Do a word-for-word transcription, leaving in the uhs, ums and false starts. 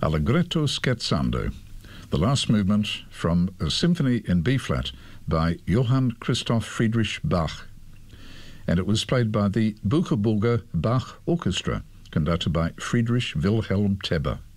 Allegretto scherzando, the last movement from a symphony in B-flat by Johann Christoph Friedrich Bach, and it was played by the Bucherburger Bach Orchestra, conducted by Friedrich Wilhelm Teber.